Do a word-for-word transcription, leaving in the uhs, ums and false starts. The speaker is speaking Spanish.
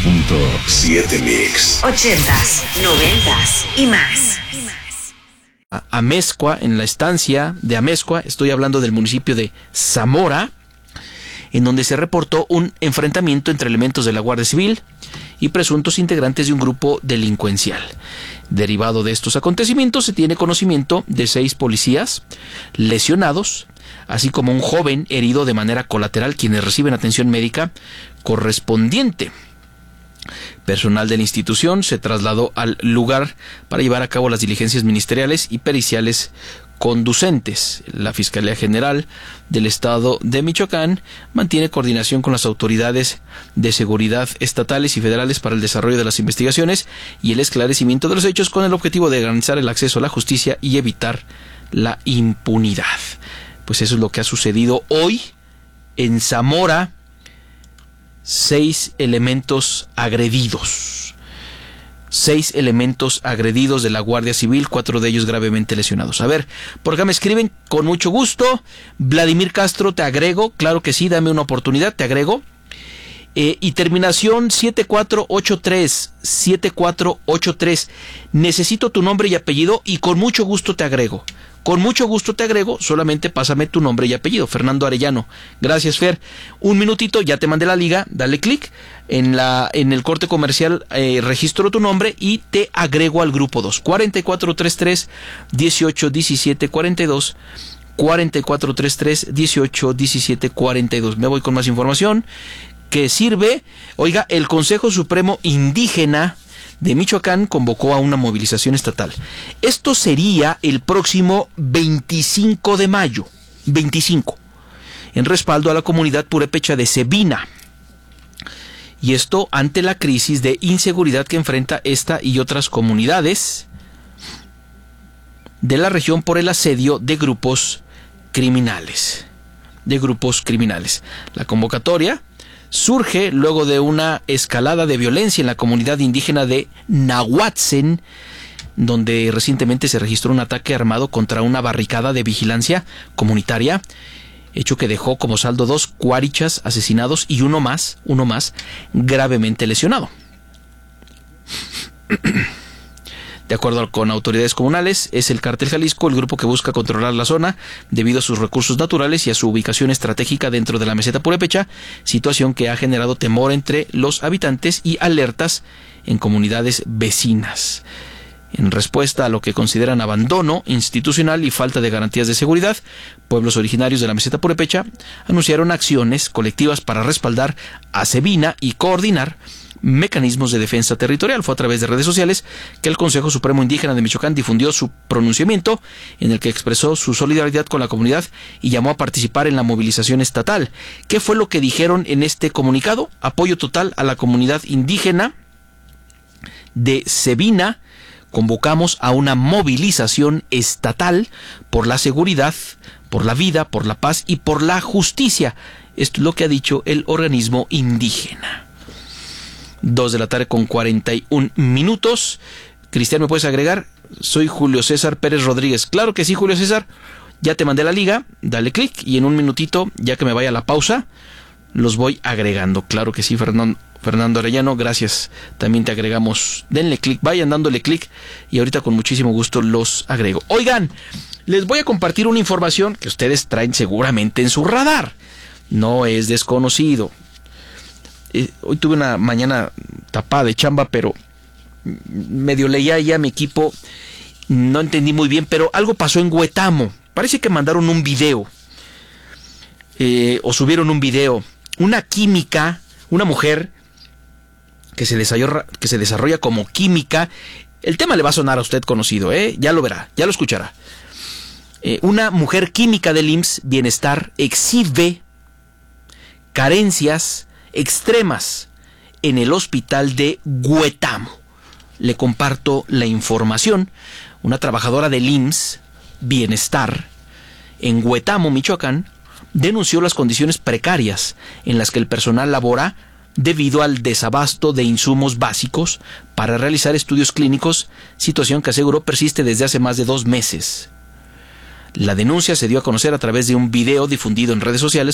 punto siete Mix. Ochentas, noventas y más. A Amezcua, en la estancia de Amezcua, estoy hablando del municipio de Zamora, en donde se reportó un enfrentamiento entre elementos de la Guardia Civil y presuntos integrantes de un grupo delincuencial. Derivado de estos acontecimientos, se tiene conocimiento de seis policías lesionados, así como un joven herido de manera colateral, quienes reciben atención médica correspondiente. Personal de la institución se trasladó al lugar para llevar a cabo las diligencias ministeriales y periciales conducentes. La Fiscalía General del Estado de Michoacán mantiene coordinación con las autoridades de seguridad estatales y federales para el desarrollo de las investigaciones y el esclarecimiento de los hechos, con el objetivo de garantizar el acceso a la justicia y evitar la impunidad. Pues eso es lo que ha sucedido hoy en Zamora. Seis elementos agredidos. Seis elementos agredidos de la Guardia Civil, cuatro de ellos gravemente lesionados. A ver, por acá me escriben, con mucho gusto. Vladimir Castro, te agrego. Claro que sí, dame una oportunidad, te agrego. Eh, y terminación siete cuatro ocho tres. siete cuatro ocho tres. Necesito tu nombre y apellido y con mucho gusto te agrego. Con mucho gusto te agrego, solamente pásame tu nombre y apellido. Fernando Arellano. Gracias, Fer. Un minutito, ya te mandé la liga, dale clic. En la en el corte comercial eh, registro tu nombre y te agrego al grupo dos. cuatro cuatro tres tres, dieciocho diecisiete cuarenta y dos. cuatro cuatro tres tres, dieciocho diecisiete cuarenta y dos. Me voy con más información que sirve. Oiga, el Consejo Supremo Indígena de Michoacán convocó a una movilización estatal. Esto sería el próximo veinticinco de mayo, veinticinco, en respaldo a la comunidad purépecha de Sebina. Y esto ante la crisis de inseguridad que enfrenta esta y otras comunidades de la región por el asedio de grupos criminales. De grupos criminales. La convocatoria surge luego de una escalada de violencia en la comunidad indígena de Nahuatzen, donde recientemente se registró un ataque armado contra una barricada de vigilancia comunitaria, hecho que dejó como saldo dos cuarichas asesinados y uno más, uno más gravemente lesionado. De acuerdo con autoridades comunales, es el Cártel Jalisco el grupo que busca controlar la zona debido a sus recursos naturales y a su ubicación estratégica dentro de la meseta purépecha, situación que ha generado temor entre los habitantes y alertas en comunidades vecinas. En respuesta a lo que consideran abandono institucional y falta de garantías de seguridad, pueblos originarios de la meseta purépecha anunciaron acciones colectivas para respaldar a Sebina y coordinar mecanismos de defensa territorial. Fue a través de redes sociales que el Consejo Supremo Indígena de Michoacán difundió su pronunciamiento, en el que expresó su solidaridad con la comunidad y llamó a participar en la movilización estatal. ¿Qué fue lo que dijeron en este comunicado? Apoyo total a la comunidad indígena de Sebina. Convocamos a una movilización estatal por la seguridad, por la vida, por la paz y por la justicia. Esto es lo que ha dicho el organismo indígena. Dos de la tarde con cuarenta y un minutos. Cristian, ¿me puedes agregar? Soy Julio César Pérez Rodríguez. Claro que sí, Julio César. Ya te mandé la liga. Dale clic y en un minutito, ya que me vaya a la pausa, los voy agregando. Claro que sí, Fernando, Fernando Arellano. Gracias. También te agregamos. Denle clic, vayan dándole clic y ahorita con muchísimo gusto los agrego. Oigan, les voy a compartir una información que ustedes traen seguramente en su radar. No es desconocido. Eh, hoy tuve una mañana tapada de chamba, pero medio leía ya mi equipo, no entendí muy bien, pero algo pasó en Huetamo. Parece que mandaron un video, eh, o subieron un video. Una química, una mujer que se desarrolla, que se desarrolla como química. El tema le va a sonar a usted conocido, ¿eh? Ya lo verá, ya lo escuchará. Eh, una mujer química del I M S S Bienestar exhibe carencias extremas en el hospital de Huetamo. Le comparto la información. Una trabajadora del I M S S Bienestar en Huetamo, Michoacán, denunció las condiciones precarias en las que el personal labora debido al desabasto de insumos básicos para realizar estudios clínicos, situación que aseguró persiste desde hace más de dos meses. La denuncia se dio a conocer a través de un video difundido en redes sociales